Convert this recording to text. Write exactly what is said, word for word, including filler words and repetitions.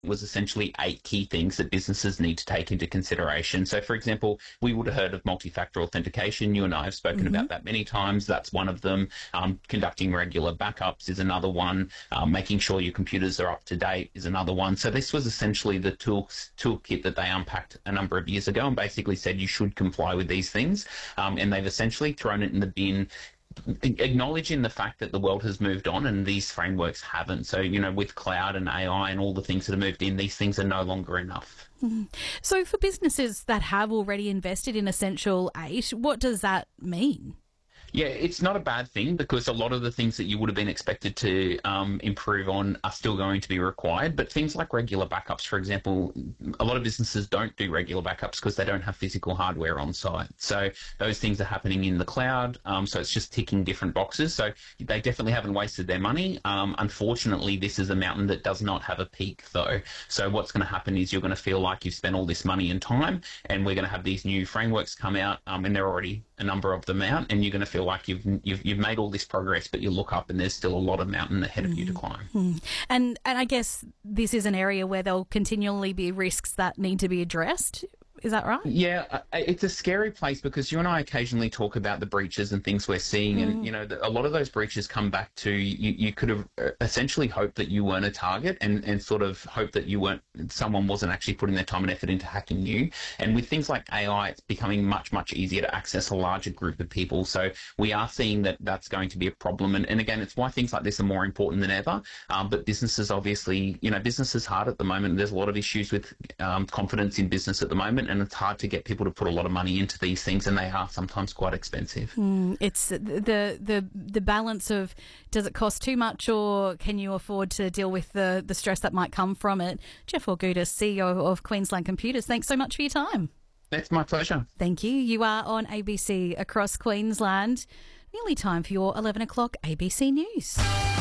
was essentially eight key things that businesses need to take into consideration. So, for example, we would have heard of multi-factor authentication. You and I have spoken Mm-hmm. about that many times. That's one of them. Um, conducting regular backups is another one. Um, making sure your computers are up to date is another one. So this was essentially the tool, toolkit that they unpacked a number of years ago and basically said you should comply with these things. Um, and they've essentially thrown it in the bin, acknowledging the fact that the world has moved on and these frameworks haven't. So, you know, with cloud and A I and all the things that have moved in, these things are no longer enough. Mm. So for businesses that have already invested in Essential eight, what does that mean? Yeah, it's not a bad thing because a lot of the things that you would have been expected to um, improve on are still going to be required. But things like regular backups, for example, a lot of businesses don't do regular backups because they don't have physical hardware on site. So those things are happening in the cloud. Um, so it's just ticking different boxes. So they definitely haven't wasted their money. Um, unfortunately, this is a mountain that does not have a peak, though. So what's going to happen is you're going to feel like you've spent all this money and time, and we're going to have these new frameworks come out, um, and there are already a number of them out, and you're going to feel like you've you've you've made all this progress, but you look up and there's still a lot of mountain ahead of you to climb. Mm-hmm. And and I guess this is an area where there'll continually be risks that need to be addressed. Is that right? Yeah, it's a scary place because you and I occasionally talk about the breaches and things we're seeing, mm. and you know a lot of those breaches come back to you, you could have essentially hoped that you weren't a target, and, and sort of hoped that you weren't someone wasn't actually putting their time and effort into hacking you. And with things like A I, it's becoming much much easier to access a larger group of people. So we are seeing that that's going to be a problem. And, and again, it's why things like this are more important than ever. Um, but businesses obviously, you know, business is hard at the moment. There's a lot of issues with um, confidence in business at the moment. And it's hard to get people to put a lot of money into these things, and they are sometimes quite expensive. Mm, it's the the the balance of, does it cost too much, or can you afford to deal with the, the stress that might come from it? Jeff Orgudis, C E O of Queensland Computers, thanks so much for your time. That's my pleasure. Thank you. You are on A B C across Queensland. Nearly time for your eleven o'clock A B C News.